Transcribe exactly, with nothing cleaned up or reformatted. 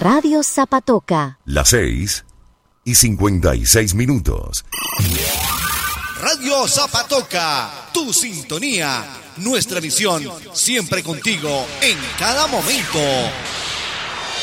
Radio Zapatoca. Las seis y cincuenta y seis minutos. Radio Zapatoca, tu sintonía, nuestra misión, siempre contigo, en cada momento.